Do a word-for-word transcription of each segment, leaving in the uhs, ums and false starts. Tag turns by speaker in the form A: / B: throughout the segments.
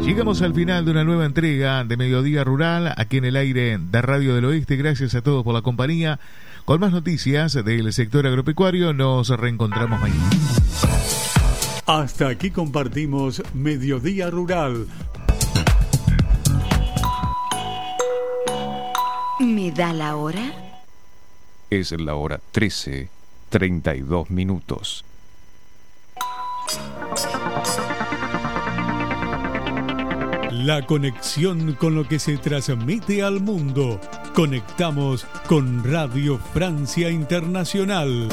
A: Llegamos al final de una nueva entrega de Mediodía Rural, aquí en el aire de Radio del Oeste. Gracias a todos por la compañía. Con más noticias del sector agropecuario, nos reencontramos mañana.
B: Hasta aquí compartimos Mediodía Rural.
C: ¿Me da la hora?
D: Es la hora trece, treinta y dos minutos.
B: La conexión con lo que se transmite al mundo. Conectamos con Radio Francia Internacional.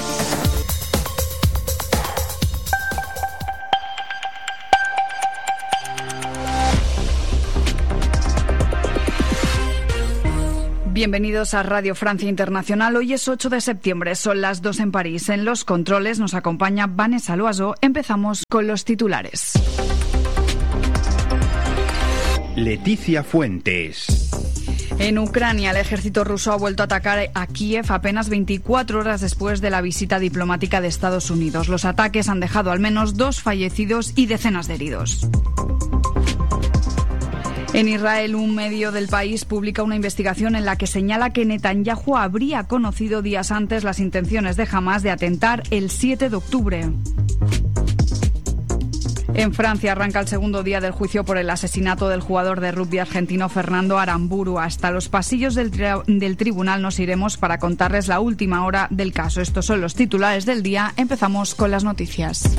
E: Bienvenidos a Radio Francia Internacional. Hoy es ocho de septiembre, son las dos en París. En los controles nos acompaña Vanessa Loiseau. Empezamos con los titulares.
F: Leticia Fuentes.
E: En Ucrania, el ejército ruso ha vuelto a atacar a Kiev apenas veinticuatro horas después de la visita diplomática de Estados Unidos. Los ataques han dejado al menos dos fallecidos y decenas de heridos. En Israel, un medio del país publica una investigación en la que señala que Netanyahu habría conocido días antes las intenciones de Hamás de atentar el siete de octubre. En Francia arranca el segundo día del juicio por el asesinato del jugador de rugby argentino Fernando Aramburu. Hasta los pasillos del, tri- del tribunal nos iremos para contarles la última hora del caso. Estos son los titulares del día. Empezamos con las noticias.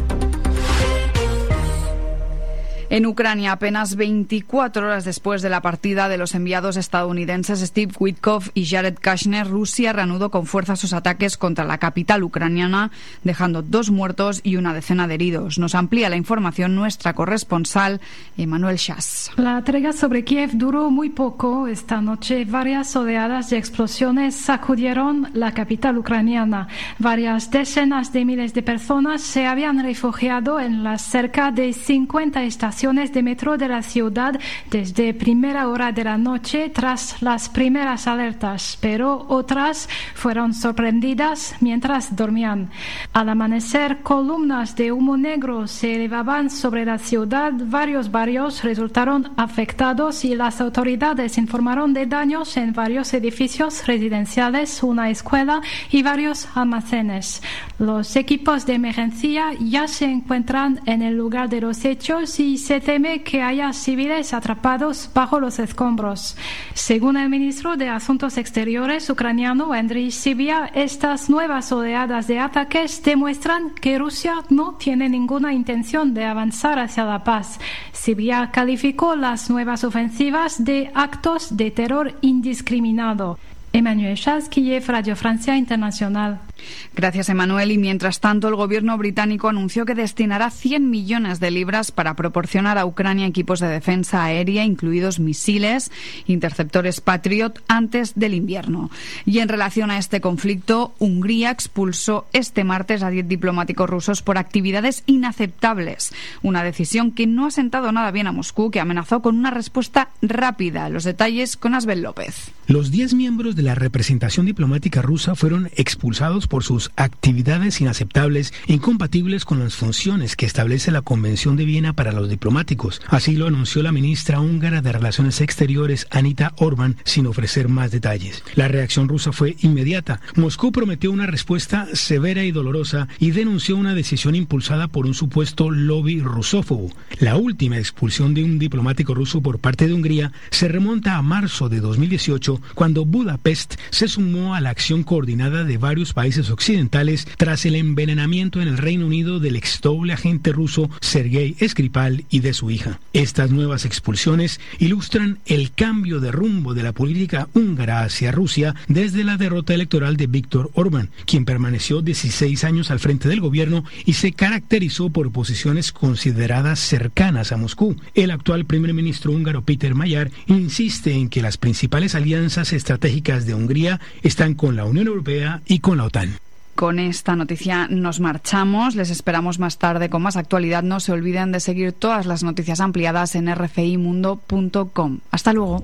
E: En Ucrania, apenas veinticuatro horas después de la partida de los enviados estadounidenses Steve Witkoff y Jared Kushner, Rusia reanudó con fuerza sus ataques contra la capital ucraniana, dejando dos muertos y una decena de heridos. Nos amplía la información nuestra corresponsal, Emanuel Chas.
G: La entrega sobre Kiev duró muy poco. Esta noche, varias oleadas de explosiones sacudieron la capital ucraniana. Varias decenas de miles de personas se habían refugiado en las cerca de cincuenta estaciones de metro de la ciudad desde primera hora de la noche tras las primeras alertas, pero otras fueron sorprendidas mientras dormían. Al amanecer, columnas de humo negro se elevaban sobre la ciudad, varios barrios resultaron afectados y las autoridades informaron de daños en varios edificios residenciales, una escuela y varios almacenes. Los equipos de emergencia ya se encuentran en el lugar de los hechos y se teme que haya civiles atrapados bajo los escombros. Según el ministro de Asuntos Exteriores ucraniano, Andriy Sybiha, estas nuevas oleadas de ataques demuestran que Rusia no tiene ninguna intención de avanzar hacia la paz. Sybiha calificó las nuevas ofensivas de actos de terror indiscriminado. Emmanuel Chas, Kiev, Radio Francia Internacional.
E: Gracias, Emanuel. Y mientras tanto, el gobierno británico anunció que destinará cien millones de libras para proporcionar a Ucrania equipos de defensa aérea, incluidos misiles, interceptores Patriot, antes del invierno. Y en relación a este conflicto, Hungría expulsó este martes a diez diplomáticos rusos por actividades inaceptables. Una decisión que no ha sentado nada bien a Moscú, que amenazó con una respuesta rápida. Los detalles con Asbel López.
H: Los diez miembros de la representación diplomática rusa fueron expulsados por sus actividades inaceptables e incompatibles con las funciones que establece la Convención de Viena para los diplomáticos. Así lo anunció la ministra húngara de Relaciones Exteriores, Anita Orbán, sin ofrecer más detalles. La reacción rusa fue inmediata. Moscú prometió una respuesta severa y dolorosa y denunció una decisión impulsada por un supuesto lobby rusófobo. La última expulsión de un diplomático ruso por parte de Hungría se remonta a marzo de dos mil dieciocho, cuando Budapest se sumó a la acción coordinada de varios países occidentales tras el envenenamiento en el Reino Unido del ex doble agente ruso Sergei Skripal y de su hija. Estas nuevas expulsiones ilustran el cambio de rumbo de la política húngara hacia Rusia desde la derrota electoral de Viktor Orbán, quien permaneció dieciséis años al frente del gobierno y se caracterizó por posiciones consideradas cercanas a Moscú. El actual primer ministro húngaro Péter Magyar insiste en que las principales alianzas estratégicas de Hungría están con la Unión Europea y con la OTAN.
E: Con esta noticia nos marchamos. Les esperamos más tarde con más actualidad. No se olviden de seguir todas las noticias ampliadas en r f i mundo punto com. Hasta luego.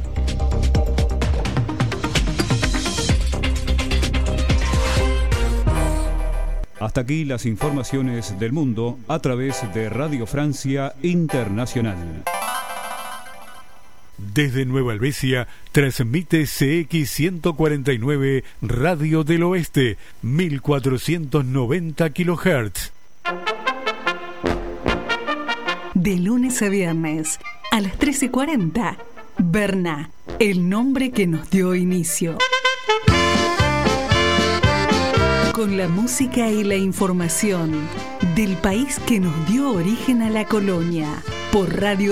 B: Hasta aquí las informaciones del mundo a través de Radio Francia Internacional. Desde Nueva Helvecia transmite C X ciento cuarenta y nueve Radio del Oeste, mil cuatrocientos noventa kilohertz.
I: De lunes a viernes, a las trece cuarenta, Berna, el nombre que nos dio inicio. Con la música y la información del país que nos dio origen a la colonia, por Radio